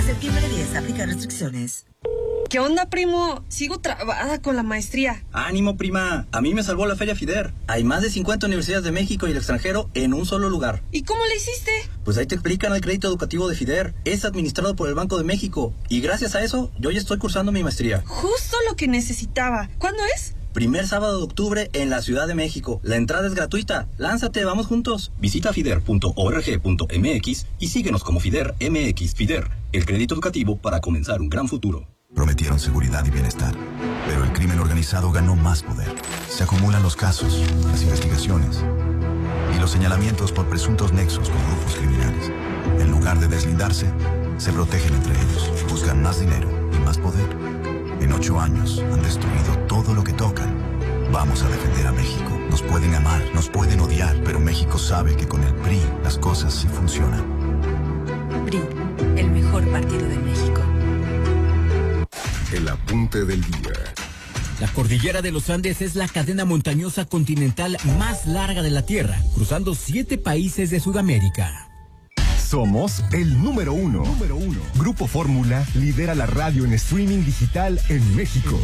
septiembre 10, aplica restricciones. ¿Qué onda, primo? Sigo trabada con la maestría. ¡Ánimo, prima! A mí me salvó la Feria FIDER. Hay más de 50 universidades de México y el extranjero en un solo lugar. ¿Y cómo le hiciste? Pues ahí te explican el crédito educativo de FIDER. Es administrado por el Banco de México. Y gracias a eso, yo ya estoy cursando mi maestría. Justo lo que necesitaba. ¿Cuándo es? Primer sábado de octubre en la Ciudad de México. La entrada es gratuita. Lánzate, vamos juntos. Visita fider.org.mx y síguenos como FIDER MX. FIDER, el crédito educativo para comenzar un gran futuro. Prometieron seguridad y bienestar, pero el crimen organizado ganó más poder. Se acumulan los casos, las investigaciones y los señalamientos por presuntos nexos con grupos criminales. En lugar de deslindarse, se protegen entre ellos, buscan más dinero y más poder. En 8 años han destruido todo lo que tocan. Vamos a defender a México. Nos pueden amar, nos pueden odiar, pero México sabe que con el PRI las cosas sí funcionan. PRI, el mejor partido de México. El apunte del día. La cordillera de los Andes es la cadena montañosa continental más larga de la Tierra, cruzando 7 países de Sudamérica. Somos el número uno. Grupo Fórmula lidera la radio en streaming digital en México.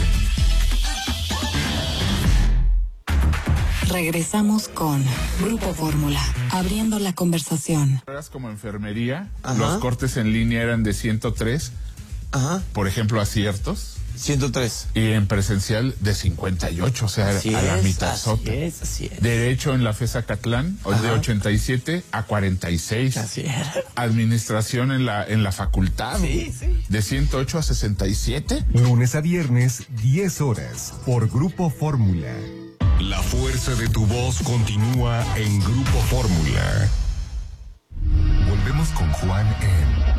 Regresamos con Grupo Fórmula, abriendo la conversación. Como enfermería, los cortes en línea eran de 103. Por ejemplo, aciertos. 103. Y en presencial de 58, o sea, a la mitad. Así es. Derecho en la FES Acatlán, de 87 a 46. Así es. Administración en la facultad. De 108 a 67. Lunes a viernes, 10 horas, por Grupo Fórmula. La fuerza de tu voz continúa en Grupo Fórmula. Volvemos con Juan en